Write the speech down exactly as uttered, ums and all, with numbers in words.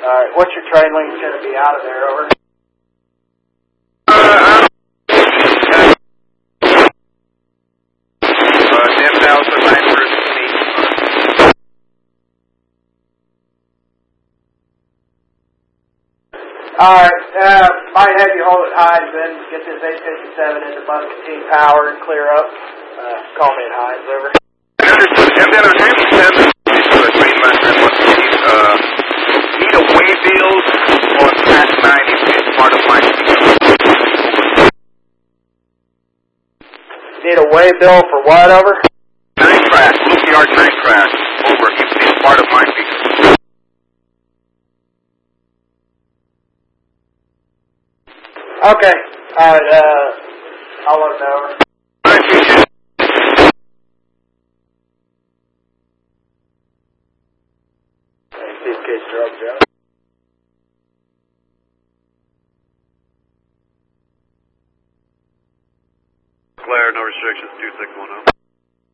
Alright, what's your train length going to be out of there, over? Uh, uh, ten thousand nine hundred feet. Alright, uh, might have you hold it Hines then, get this eight fifty-seven into Muscatine Power and clear up. Uh, call me at Hines, over. Understood. And then our next step is for the Green Mountain Muscatine, uh, need a waybill on track nine is part of my Need a way bill for what, over? nine track, loop yard nine track, over, it's part of my feature. Okay, alright, uh, I'll let him know, over. Alright, appreciate it. These kids drugs, yeah. Claire, no restrictions, two six one zero.